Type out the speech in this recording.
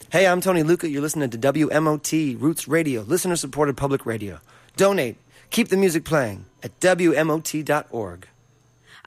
Hey, I'm Tony Luca. You're listening to WMOT Roots Radio, listener-supported public radio. Donate. Keep the music playing at WMOT.org.